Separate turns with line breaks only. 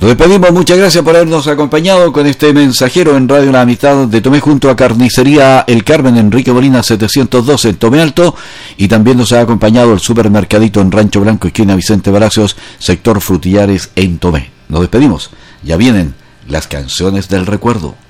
Nos despedimos, muchas gracias por habernos acompañado con este mensajero en Radio La Amistad de Tomé, junto a Carnicería El Carmen, Enrique Molina 712 en Tomé Alto, y también nos ha acompañado el Supermercadito en Rancho Blanco, esquina Vicente Palacios, sector Frutillares en Tomé. Nos despedimos, ya vienen las canciones del recuerdo.